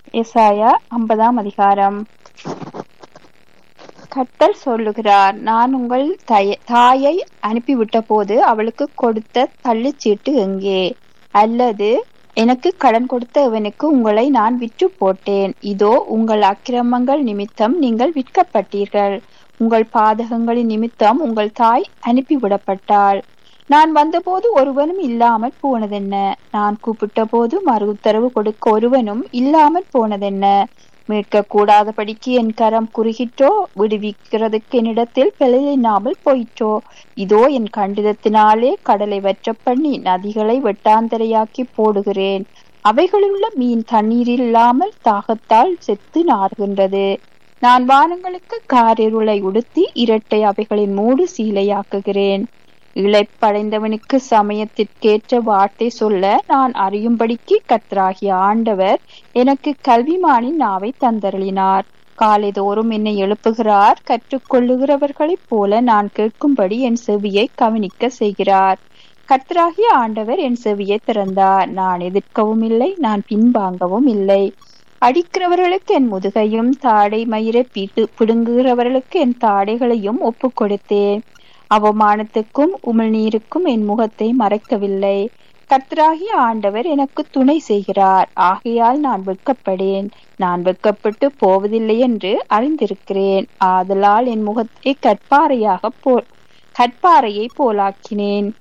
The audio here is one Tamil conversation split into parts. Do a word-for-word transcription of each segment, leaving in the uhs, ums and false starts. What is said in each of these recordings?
எசாயா ஐம்பதாம் அதிகாரம். கர்த்தர் சொல்லுகிறார், நான் உங்கள் தாயை அனுப்பிவிட்ட போது அவளுக்கு கொடுத்த தள்ளுச்சீட்டு எங்கே? அல்லது எனக்கு கடன் கொடுத்த இவனுக்கு உங்களை நான் விற்று போட்டேன். இதோ உங்கள் அக்கிரமங்கள் நிமித்தம் நீங்கள் விற்கப்பட்டீர்கள். உங்கள் பாதகங்களின் நிமித்தம் உங்கள் தாய் அனுப்பிவிடப்பட்டாள். நான் வந்தபோது ஒருவனும் இல்லாமற் போனதென்ன? நான் கூப்பிட்ட போது மறு உத்தரவு கொடுக்க ஒருவனும் இல்லாமற் போனதென்ன? மீட்க கூடாதபடிக்கு என் கரம் குறுகிற்றோ? விடுவிக்கிறதுக்கு என்னிடத்தில் பிழையில்லாமல் போயிற்றோ? இதோ என் கண்டிதத்தினாலே கடலை வற்ற பண்ணி நதிகளை வெட்டாந்தரையாக்கி போடுகிறேன். அவைகளிலுள்ள மீன் தண்ணீர் இல்லாமல் தாகத்தால் செத்து நாறுகின்றது. நான் வானங்களுக்கு காரிருளை உடுத்தி இரட்டை அவைகளின் மூடு சீலையாக்குகிறேன். இளைப்படைந்தவனுக்கு சமயத்திற்கேற்ற வார்த்தை சொல்ல நான் அறியும்படிக்கு கர்த்தராகிய ஆண்டவர் எனக்கு கல்விமானின் நாவை தந்தருளினார். காலைதோறும் என்னை எழுப்புகிறார். கற்றுக்கொள்ளுகிறவர்களைப் போல நான் கேட்கும்படி என் செவியை கவனிக்க செய்கிறார். கர்த்தராகிய ஆண்டவர் என் செவியை திறந்தார். நான் எதிர்க்கவும் இல்லை, நான் பின்வாங்கவும் இல்லை. அடிக்கிறவர்களுக்கு என் முதுகையும் தாடை மயிரை பீட்டு பிடுங்குகிறவர்களுக்கு என் தாடைகளையும் ஒப்பு கொடுத்தேன். அவமானத்துக்கும் உமிழ்நீருக்கும் என் முகத்தை மறைக்கவில்லை. கர்த்தராகிய ஆண்டவர் எனக்கு துணை செய்கிறார். ஆகையால் நான் வெட்கப்படேன். நான் வெட்கப்பட்டு போவதில்லை என்று அறிந்திருக்கிறேன். ஆதலால் என் முகத்தை கற்பாறையாக போ கற்பாறையை போலாக்கினேன்.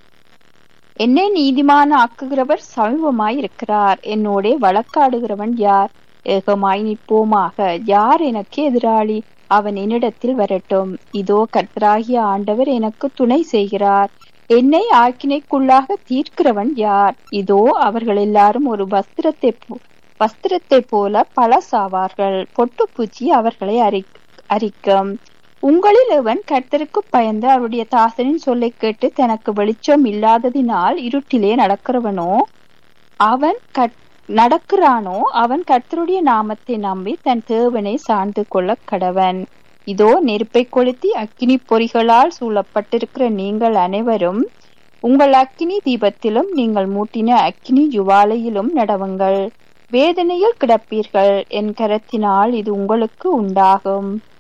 என்னை நீதிமான ஆக்குகிறவர் சமீபமாய் இருக்கிறார். என்னோட வழக்காடுகிறவன் யார்? ஏகமாய் நிற்போமாக. யார் எனக்கு எதிராளி? அவன் என்னிடத்தில் வரட்டும். இதோ கர்த்தராகிய ஆண்டவர் எனக்கு துணை செய்கிறார். என்னை ஆக்கினைக்குள்ளாக தீர்க்கிறவன் யார்? இதோ அவர்கள் எல்லாரும் ஒரு வஸ்திரத்தை வஸ்திரத்தை போல பழசாவார்கள். பொட்டுப்பூச்சி அவர்களை அரி அரிக்கும். உங்களில் எவன் கர்த்தருக்கு பயந்து அவருடைய தாசனின் சொல்லை கேட்டு தனக்கு வெளிச்சம் இல்லாததினால் இருட்டிலே நடக்கிறவனோ அவன் கட் நடக்கிறானோ அவன் கர்த்தருடைய நாமத்தை நம்பி தன் தேவனை சார்ந்து கொள்ள கடவன். இதோ நெருப்பை கொளுத்தி அக்கினி பொறிகளால் சூழப்பட்டிருக்கிற நீங்கள் அனைவரும் உங்கள் அக்கினி தீபத்திலும் நீங்கள் மூட்டின அக்கினி ஜுவாலையிலும் நடவுங்கள். வேதனையில் கிடப்பீர்கள். என் கரத்தினால் இது உங்களுக்கு உண்டாகும்.